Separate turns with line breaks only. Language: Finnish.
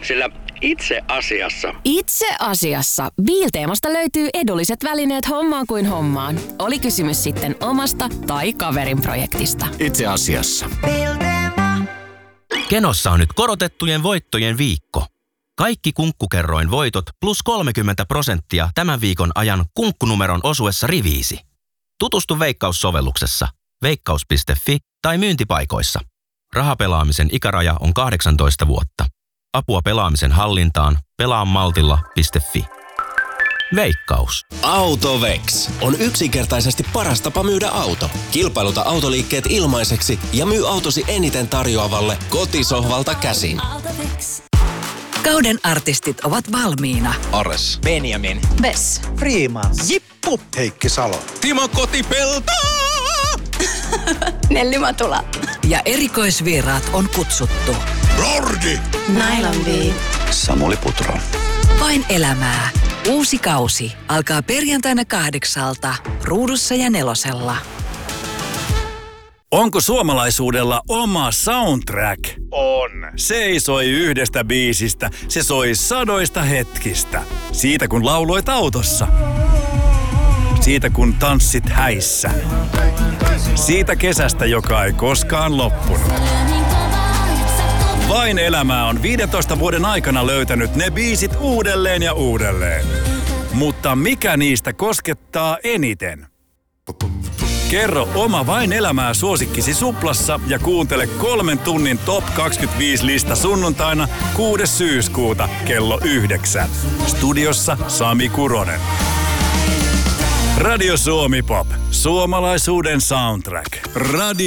Sillä itse asiassa
Biilteemasta löytyy edulliset välineet hommaan kuin hommaan. Oli kysymys sitten omasta tai kaverin projektista.
Itse asiassa.
Kenossa on nyt korotettujen voittojen viikko. Kaikki Kunkkukerroin voitot plus 30% tämän viikon ajan kunkkunumeron osuessa riviisi. Tutustu Veikkaus-sovelluksessa, veikkaus.fi tai myyntipaikoissa. Rahapelaamisen ikäraja on 18 vuotta. Apua pelaamisen hallintaan pelaamaltilla.fi. Veikkaus.
Autovex on yksinkertaisesti paras tapa myydä auto. Kilpailuta autoliikkeet ilmaiseksi ja myy autosi eniten tarjoavalle kotisohvalta käsin.
Kauden artistit ovat valmiina.
Ares, Benjamin,
Vess,
Freeman,
Jippu, Heikki Salo,
Timo Kotipelto,
Nelli Matula. Ja erikoisvieraat on kutsuttu.
Lordi,
Nylon V.
Samuli Putro.
Vain elämää. Uusi kausi alkaa perjantaina 8:00 Ruudussa ja 4:00.
Onko suomalaisuudella oma soundtrack? On. Se ei soi yhdestä biisistä, se soi sadoista hetkistä. Siitä kun lauloit autossa. Siitä kun tanssit häissä. Siitä kesästä, joka ei koskaan loppunut. Vain elämää on 15 vuoden aikana löytänyt ne biisit uudelleen ja uudelleen. Mutta mikä niistä koskettaa eniten? Kerro oma Vain elämää -suosikkisi Suplassa ja kuuntele 3 tunnin Top 25 lista sunnuntaina 6. syyskuuta kello 9. Studiossa Sami Kuronen. Radio Suomi Pop. Suomalaisuuden soundtrack. Radio